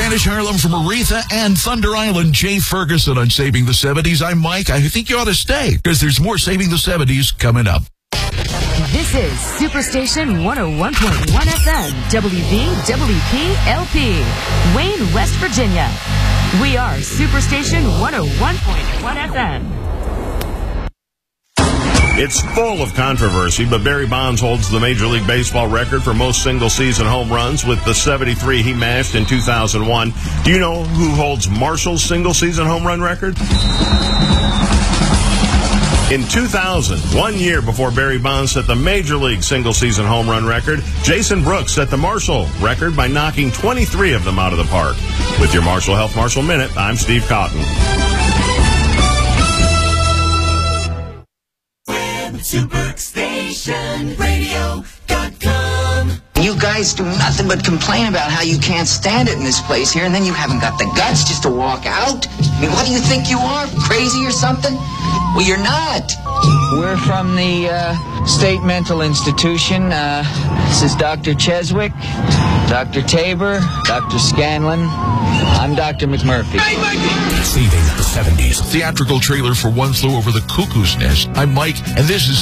Spanish Harlem from Aretha and Thunder Island, Jay Ferguson on Saving the 70s. I'm Mike. I think you ought to stay because there's more Saving the 70s coming up. This is Superstation 101.1 FM, WVWP-LP, Wayne, West Virginia. We are Superstation 101.1 FM. It's full of controversy, but Barry Bonds holds the Major League Baseball record for most single-season home runs with the 73 he mashed in 2001. Do you know who holds Marshall's single-season home run record? In 2000, 1 year before Barry Bonds set the Major League single-season home run record, Jason Brooks set the Marshall record by knocking 23 of them out of the park. With your Marshall Health Marshall Minute, I'm Steve Cotton. SuperstationRadio.com. You guys do nothing but complain about how you can't stand it in this place here, and then you haven't got the guts just to walk out? I mean, what do you think you are, crazy or something? Well, you're not. We're from the State Mental Institution. This is Dr. Cheswick, Dr. Tabor, Dr. Scanlon. I'm Dr. McMurphy. Saving the 70s. Theatrical trailer for One Flew Over the Cuckoo's Nest. I'm Mike, and this is